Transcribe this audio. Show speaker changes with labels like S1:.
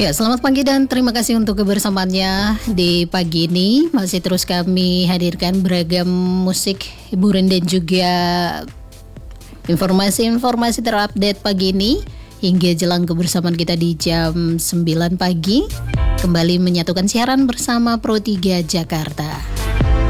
S1: Ya, selamat pagi dan terima kasih untuk kebersamaannya di pagi ini. Masih terus kami hadirkan beragam musik, hiburan dan juga informasi-informasi terupdate pagi ini hingga jelang kebersamaan kita di jam 9 pagi. Kembali menyatukan siaran bersama Pro 3 Jakarta.